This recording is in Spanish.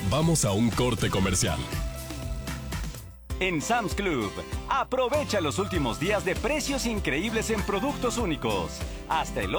Vamos a un corte comercial. En Sam's Club, aprovecha los últimos días de precios increíbles en productos únicos. Hasta el